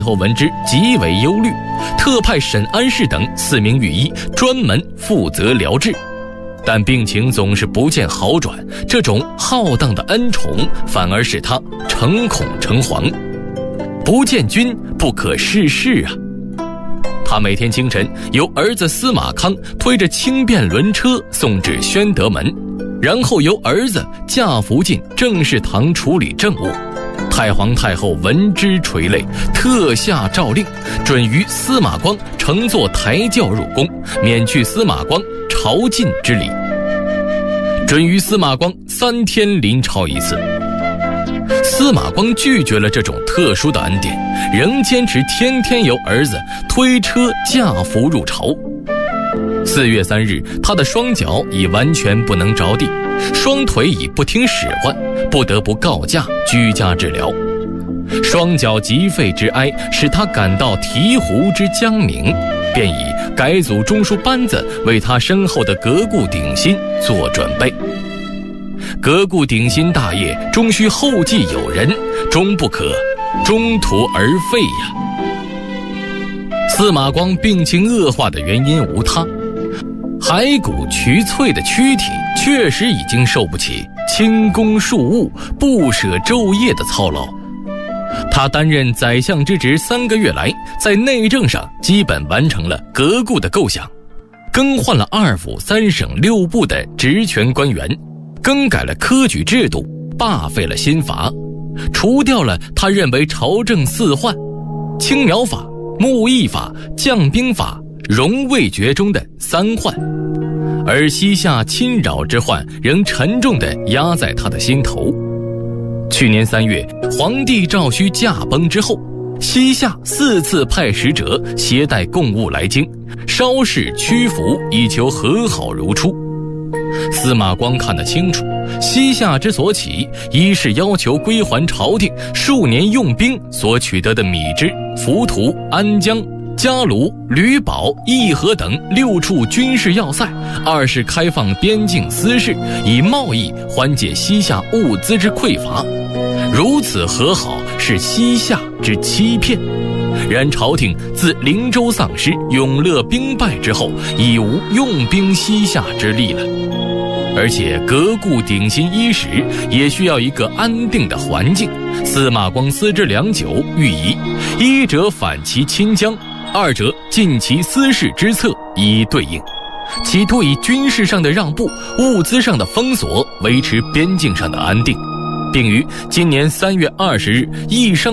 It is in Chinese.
后闻之极为忧虑，特派沈安世等4名御医专门负责疗治。但病情总是不见好转，这种浩荡的恩宠反而使他诚恐诚惶。不见君不可事事啊！他每天清晨由儿子司马康推着轻便轮车送至宣德门，然后由儿子驾扶进正事堂处理政务。太皇太后闻之垂泪，特下诏令，准于司马光乘坐抬轿入宫，免去司马光朝觐之礼，准于司马光3天临朝一次。司马光拒绝了这种特殊的恩典，仍坚持天天由儿子推车驾扶入朝。4月3日，他的双脚已完全不能着地，双腿已不听使唤，不得不告假居家治疗。双脚疾废之哀使他感到醍醐之将冥，便以改组中书班子为他身后的革故鼎新做准备。革故鼎新大业终需后继有人，终不可中途而废呀。司马光病情恶化的原因无他，骸骨憔悴的躯体确实已经受不起轻功庶务、不舍昼夜的操劳。他担任宰相之职3个月来，在内政上基本完成了革故的构想，更换了2府3省6部的职权官员，更改了科举制度，罢废了新法，除掉了他认为朝政4患：青苗法、牧役法、将兵法、荣卫爵中的3患。而西夏侵扰之患仍沉重地压在他的心头。去年3月，皇帝赵顼驾崩之后，西夏4次派使者携带贡物来京，稍事屈服，以求和好如初。司马光看得清楚，西夏之所起，一是要求归还朝廷数年用兵所取得的米脂、浮屠、安江、嘉卢、吕保、义和等6处军事要塞；二是开放边境私市，以贸易缓解西夏物资之匮乏。如此和好是西夏之欺骗。然朝廷自灵州丧失、永乐兵败之后，已无用兵西夏之力了。而且革故鼎新伊始，也需要一个安定的环境。司马光思之良久，欲以一者反其亲疆，二者尽其私事之策以对应，企图以军事上的让步、物资上的封锁维持边境上的安定，并于今年3月20日议商